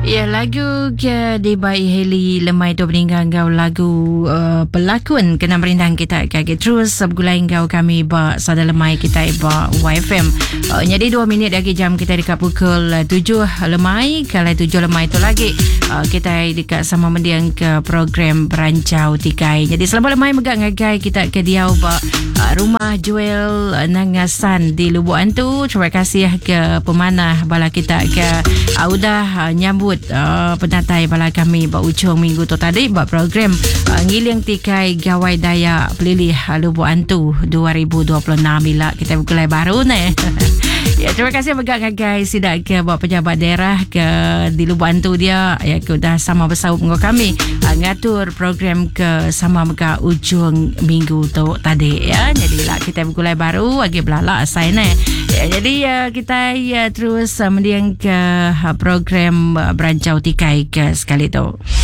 Ya, lagu ke Debai Heli Lemai tu peninggal kau lagu pelakon kena merintang kita kaki terus sebgulai kau kami ba sada lemai kita ba YFM. Jadi 2 minit lagi jam kita dekat pukul 7 lemai. Kalau 7 lemai tu lagi kita dekat sama mendiang ke program Berancau Tikai. Jadi selamat lemai megak ngagai kita ke Diau ba rumah jual Nangasan di Lubuk Antu. Terima kasih ke pemanah bala kita ke udah nyambut penatai bala kami ba ujung minggu tu tadi ba program ngiling tikai gawai daya pelilih Lubuk Antu 2026 bila kita mulai baru ni. Ya, terima kasih banyak guys sidak ke buat pejabat daerah ke di Lubuk Antu dia ya ke dah sama bersama dengan kami ngatur program ke sama mega ujung minggu tu tadi ya. Jadi lah kita mulai baru lagi belala asal ni. Ya, jadi kita terus mendiang ke program Berancau Tikai ke sekali tu.